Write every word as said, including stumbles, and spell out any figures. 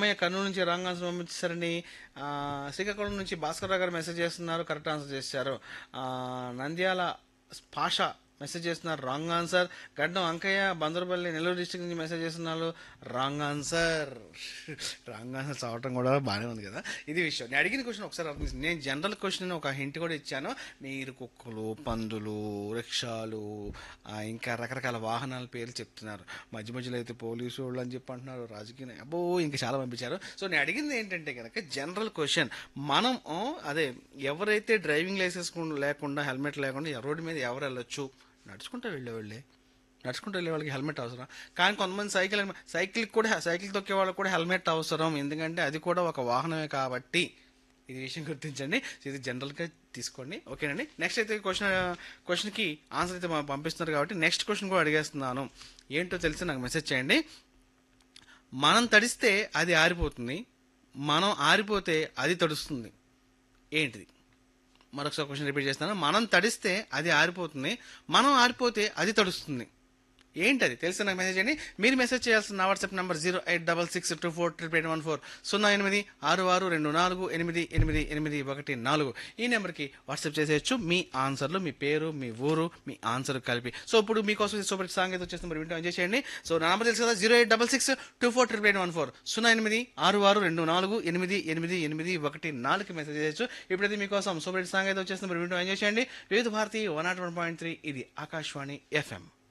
అమ్మయ్య కర్నూలు నుంచి wrong answer పంపించారండి. ఆ, శ్రీకాకుళం నుంచి భాస్కర్ రావు గారు మెసేజ్ చేస్తున్నారు, కరెక్ట్ ఆన్సర్ చేశారు. ఆ, నంద్యాల పాషా మెసేజ్ చేస్తున్నారు, రాంగ్ ఆన్సర్. గడ్డం అంకయ్య బందరపల్లి నెల్లూరు డిస్ట్రిక్ట్ నుంచి మెసేజ్ చేస్తున్నారు, రాంగ్ ఆన్సర్. రాంగ్ ఆన్సర్ చదవటం కూడా బాగానే ఉంది కదా. ఇది విషయం. నేను అడిగిన క్వశ్చన్ ఒకసారి అర్థం చేసుకోండి. నేను జనరల్ క్వశ్చన్ ఒక హింట్ కూడా ఇచ్చాను. మీరు కుక్కలు, పందులు, రిక్షాలు, ఆ, ఇంకా రకరకాల వాహనాల పేర్లు చెప్తున్నారు. మధ్య మధ్యలో అయితే పోలీసు వాళ్ళు అని చెప్పి అంటున్నారు, రాజకీయ నాయ- అబ్బో ఇంకా చాలా పంపించారు. సో నేను అడిగింది ఏంటంటే కనుక జనరల్ క్వశ్చన్, మనం ఆ, అదే ఎవరైతే డ్రైవింగ్ లైసెన్స్ లేకుండా హెల్మెట్ లేకుండా రోడ్డు మీద ఎవరు వెళ్ళొచ్చు? నడుచుకుంటూ వెళ్ళేవాళ్ళే. నడుచుకుంటూ వెళ్ళే వాళ్ళకి హెల్మెట్ అవసరం. కానీ కొంతమంది సైకిల్ సైకిల్ కూడా సైకిల్ తొక్కే వాళ్ళకి కూడా హెల్మెట్ అవసరం, ఎందుకంటే అది కూడా ఒక వాహనమే కాబట్టి. ఇది విషయం గుర్తించండి. ఇది జనరల్గా తీసుకోండి, ఓకేనండి. నెక్స్ట్ అయితే క్వశ్చన్ క్వశ్చన్కి ఆన్సర్ అయితే మనం పంపిస్తున్నారు కాబట్టి నెక్స్ట్ క్వశ్చన్ కూడా అడిగేస్తున్నాను. ఏంటో తెలిసి నాకు మెసేజ్ చేయండి. మనం తడిస్తే అది ఆరిపోతుంది, మనం ఆరిపోతే అది తడుస్తుంది. ఏంటిది? మరొకసారి క్వశ్చన్ రిపీట్ చేస్తాను. మనం తడిస్తే అది ఆరిపోతుంది, మనం ఆరిపోతే అది తడుస్తుంది. ఏంటది తెలిసి నాకు మెసేజ్ చేయండి. మీరు మెసేజ్ చేయాల్సిన నా WhatsApp number zero eight double six two four triple eight one four సున్నా ఎనిమిది ఆరు ఆరు రెండు నాలుగు ఎనిమిది ఎనిమిది ఎనిమిది ఒకటి నాలుగు. ఈ నెంబర్కి వాట్సాప్ చేసేయచ్చు మీ ఆన్సర్లు, మీ పేరు, మీ ఊరు, మీ ఆన్సర్ కలిపి. సో ఇప్పుడు మీకోసం సూపర్ సాంగ్ అయితే వచ్చేసి మరి వింటూ ఎంజాయ్ చేయండి. సో నా నెంబర్ తెలుసు కదా, zero eight double six two four triple eight one four సున్నా ఎనిమిది ఆరు ఆరు రెండు నాలుగు ఎనిమిది ఎనిమిది ఎనిమిది ఒకటి నాలుగుకి మెసేజ్ చేయొచ్చు. ఇప్పుడైతే మీకోసం సూపర్ సాంగ్ అయితే వచ్చేసి మరి వింటూ ఎంజాయ్ చేయండి. వివిధ Bharati one not one point three ఇది ఆకాశవాణి ఎఫ్ఎం.